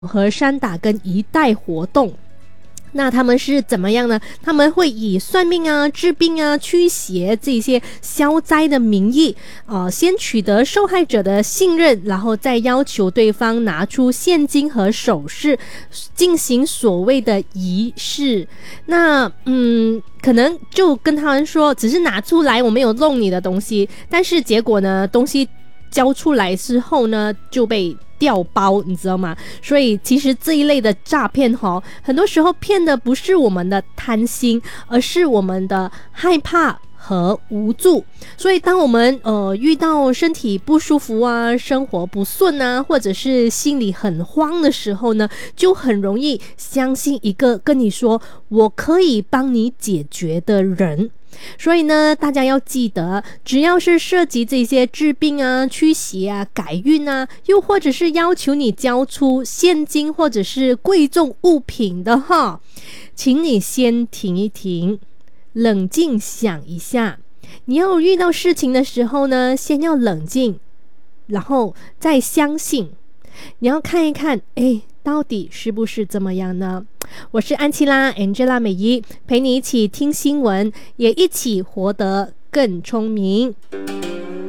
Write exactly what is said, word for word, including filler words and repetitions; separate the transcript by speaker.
Speaker 1: 和山打跟一代活动。那他们是怎么样呢？他们会以算命啊、治病啊、驱邪这些消灾的名义，呃，先取得受害者的信任，然后再要求对方拿出现金和首饰，进行所谓的仪式。那嗯，可能就跟他们说，只是拿出来，我没有弄你的东西，但是结果呢，东西交出来之后呢，就被调包，你知道吗？所以其实这一类的诈骗哈，很多时候骗的不是我们的贪心，而是我们的害怕和无助。所以当我们呃遇到身体不舒服啊、生活不顺啊，或者是心里很慌的时候呢，就很容易相信一个跟你说我可以帮你解决的人。所以呢，大家要记得，只要是涉及这些治病啊、驱邪啊、改运啊，又或者是要求你交出现金或者是贵重物品的哈，请你先停一停，冷静想一下。你要遇到事情的时候呢，先要冷静，然后再相信。你要看一看，诶，到底是不是这么样呢？我是安琪拉 Angela 美仪，陪你一起听新闻，也一起活得更聪明。